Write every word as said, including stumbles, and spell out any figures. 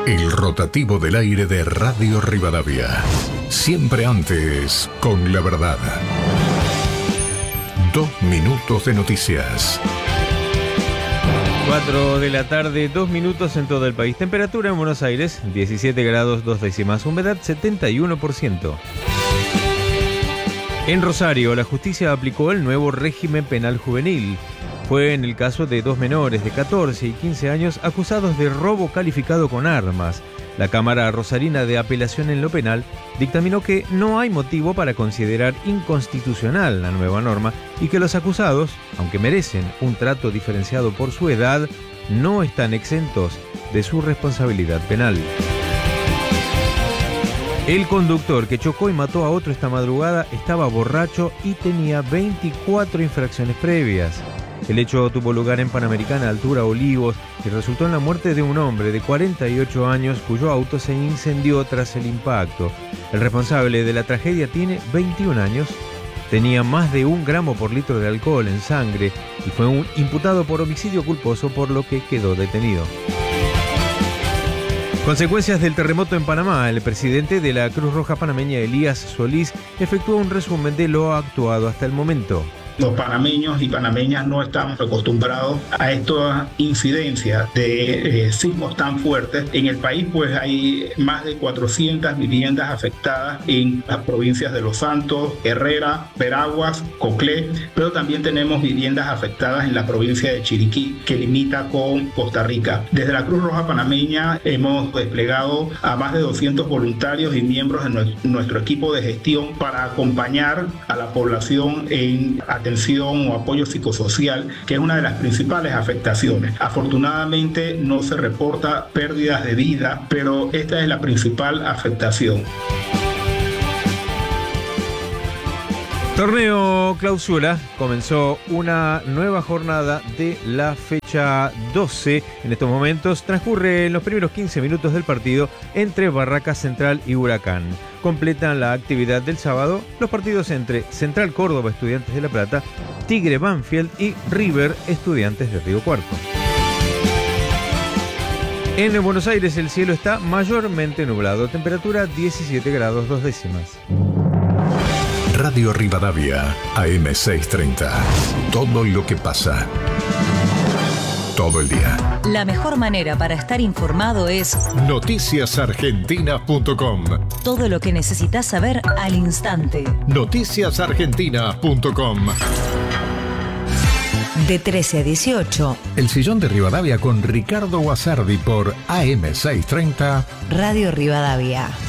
El rotativo del aire de Radio Rivadavia. Siempre antes, con la verdad. Dos minutos de noticias. cuatro de la tarde, dos minutos en todo el país. Temperatura en Buenos Aires, diecisiete grados, dos décimas. Humedad, setenta y uno por ciento. En Rosario, la justicia aplicó el nuevo régimen penal juvenil. Fue en el caso de dos menores de catorce y quince años acusados de robo calificado con armas. La Cámara Rosarina de Apelación en lo Penal dictaminó que no hay motivo para considerar inconstitucional la nueva norma y que los acusados, aunque merecen un trato diferenciado por su edad, no están exentos de su responsabilidad penal. El conductor que chocó y mató a otro esta madrugada estaba borracho y tenía veinticuatro infracciones previas. El hecho tuvo lugar en Panamericana, altura Olivos, y resultó en la muerte de un hombre de cuarenta y ocho años cuyo auto se incendió tras el impacto. El responsable de la tragedia tiene veintiún años, tenía más de un gramo por litro de alcohol en sangre y fue un imputado por homicidio culposo, por lo que quedó detenido. Consecuencias del terremoto en Panamá. El presidente de la Cruz Roja Panameña, Elías Solís, efectuó un resumen de lo actuado hasta el momento. Los panameños y panameñas no estamos acostumbrados a esta incidencia de eh, sismos tan fuertes. En el país pues hay más de cuatrocientas viviendas afectadas en las provincias de Los Santos, Herrera, Veraguas, Coclé, pero también tenemos viviendas afectadas en la provincia de Chiriquí, que limita con Costa Rica. Desde la Cruz Roja Panameña hemos desplegado a más de doscientos voluntarios y miembros de nuestro equipo de gestión para acompañar a la población en atención o apoyo psicosocial, que es una de las principales afectaciones. Afortunadamente no se reporta pérdidas de vida, pero esta es la principal afectación. Torneo Clausura. Comenzó una nueva jornada de la fecha doce. En estos momentos transcurren los primeros quince minutos del partido entre Barracas Central y Huracán. Completan la actividad del sábado los partidos entre Central Córdoba, Estudiantes de La Plata, Tigre Banfield y River, Estudiantes de Río Cuarto. En Buenos Aires el cielo está mayormente nublado. Temperatura diecisiete grados, dos décimas. Radio Rivadavia, A M seiscientos treinta. Todo lo que pasa. Todo el día. La mejor manera para estar informado es noticias argentinas punto com. Todo lo que necesitas saber al instante. noticias argentinas punto com. De trece a dieciocho. El sillón de Rivadavia con Ricardo Guasardi por A M seiscientos treinta. Radio Rivadavia.